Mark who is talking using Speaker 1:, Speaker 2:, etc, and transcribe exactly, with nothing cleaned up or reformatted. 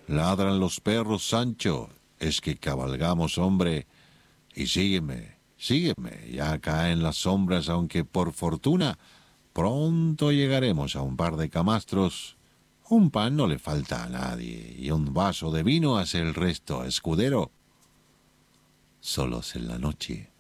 Speaker 1: Ladran los perros, Sancho, es que cabalgamos, hombre. Y sígueme, sígueme, ya caen las sombras, aunque por fortuna pronto llegaremos a un par de camastros. Un pan no le falta a nadie, y un vaso de vino hace el resto, escudero. Solos en la noche,